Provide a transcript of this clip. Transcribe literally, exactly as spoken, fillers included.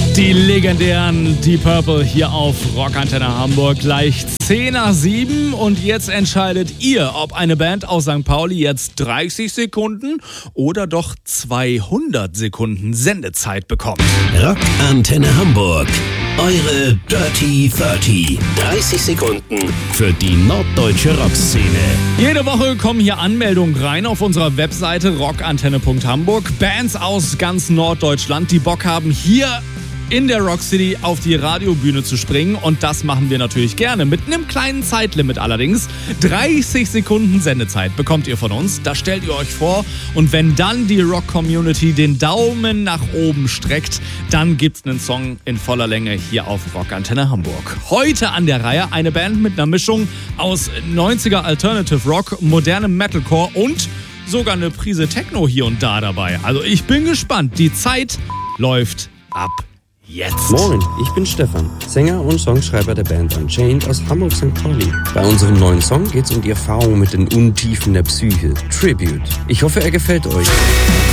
Die legendären Deep Purple hier auf Rockantenne Hamburg. Gleich zehn nach sieben und jetzt entscheidet ihr, ob eine Band aus Sankt Pauli jetzt dreißig Sekunden oder doch zweihundert Sekunden Sendezeit bekommt. Rockantenne Hamburg. Eure Dirty dreißig. dreißig Sekunden für die norddeutsche Rockszene. Jede Woche kommen hier Anmeldungen rein auf unserer Webseite rockantenne punkt hamburg. Bands aus ganz Norddeutschland, die Bock haben, hier in der Rock City auf die Radiobühne zu springen. Und das machen wir natürlich gerne. Mit einem kleinen Zeitlimit allerdings. dreißig Sekunden Sendezeit bekommt ihr von uns. Das stellt ihr euch vor. Und wenn dann die Rock-Community den Daumen nach oben streckt, dann gibt's einen Song in voller Länge hier auf Rockantenne Hamburg. Heute an der Reihe eine Band mit einer Mischung aus neunziger Alternative Rock, modernem Metalcore und sogar eine Prise Techno hier und da dabei. Also ich bin gespannt. Die Zeit läuft ab jetzt. Moin, ich bin Stefan, Sänger und Songschreiber der Band Unchained aus Hamburg-Sankt Pauli. Bei unserem neuen Song geht's um die Erfahrung mit den Untiefen der Psyche. Tribute. Ich hoffe, er gefällt euch.